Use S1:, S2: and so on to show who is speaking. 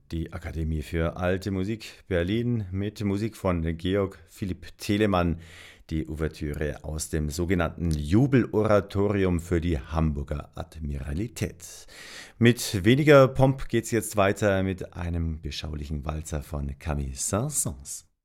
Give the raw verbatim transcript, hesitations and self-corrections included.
S1: Die Akademie für Alte Musik Berlin mit Musik von Georg Philipp Telemann, die Ouvertüre aus dem sogenannten Jubeloratorium für die Hamburger Admiralität. Mit weniger Pomp geht's jetzt weiter mit einem beschaulichen Walzer von Camille Saint-Saëns.